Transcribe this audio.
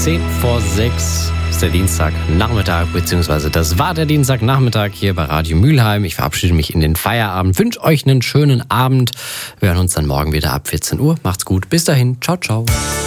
6:10 ist der Dienstagnachmittag, beziehungsweise das war der Dienstagnachmittag hier bei Radio Mülheim. Ich verabschiede mich in den Feierabend, wünsche euch einen schönen Abend. Wir hören uns dann morgen wieder ab 14 Uhr. Macht's gut, bis dahin, ciao, ciao.